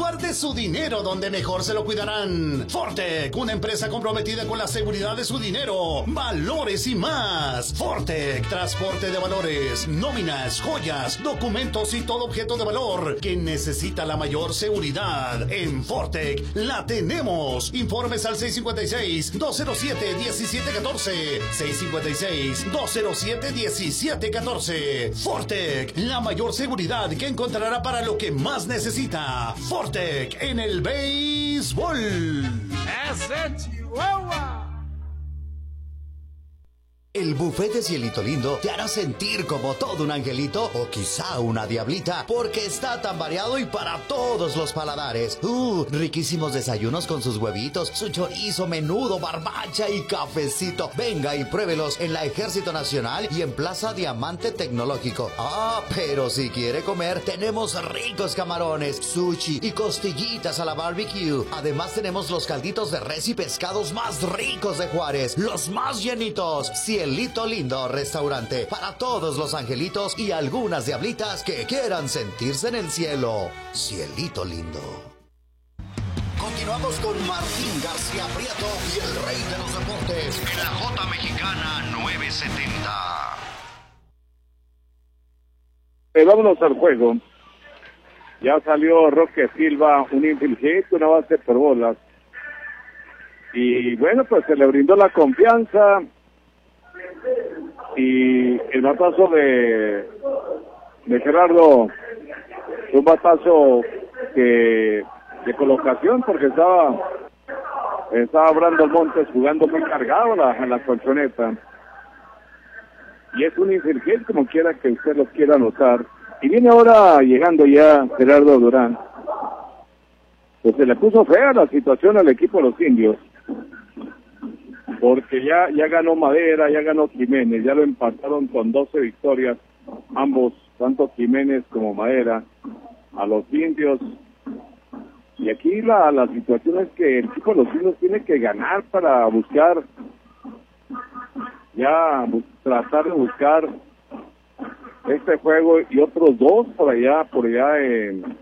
guarde su dinero donde mejor se lo cuidarán. Fortec, una empresa comprometida con la seguridad de su dinero, valores y más. Fortec, transporte de valores, nóminas, joyas, documentos y todo objeto de valor que necesita la mayor seguridad. En Fortec la tenemos. Informes al 656-207-1714. 656-207-1714. Fortec, la mayor seguridad que encontrará para lo que más necesita. Fortec en el béisbol. ¡Ese Chihuahua! El buffet de Cielito Lindo te hará sentir como todo un angelito o quizá una diablita, porque está tan variado y para todos los paladares. Riquísimos desayunos con sus huevitos, su chorizo, menudo, barbacha y cafecito. Venga y pruébelos en la Ejército Nacional y en Plaza Diamante Tecnológico. Pero si quiere comer, tenemos ricos camarones, sushi y costillitas a la barbecue. Además tenemos los calditos de res y pescados más ricos de Juárez, los más llenitos. Cielito Lindo Restaurante, para todos los angelitos y algunas diablitas que quieran sentirse en el cielo. Cielito Lindo. Continuamos con Martín García Prieto y el rey de los deportes en la J Mexicana 970. Vámonos al juego. Ya salió Roque Silva, un infield hit, una base por bolas. Y bueno, pues se le brindó la confianza. Y el batazo de Gerardo, un batazo de colocación, porque estaba Brandon Montes jugando muy cargado en la colchoneta, y es un infield hit como quiera que usted lo quiera notar. Y viene ahora llegando ya Gerardo Durán, pues se le puso fea la situación al equipo de los Indios, porque ya ganó Madera, ya ganó Jiménez, ya lo empataron con 12 victorias, ambos, tanto Jiménez como Madera, a los Indios. Y aquí la situación es que el equipo de los Indios tiene que ganar para buscar, tratar de buscar este juego y otros dos por allá en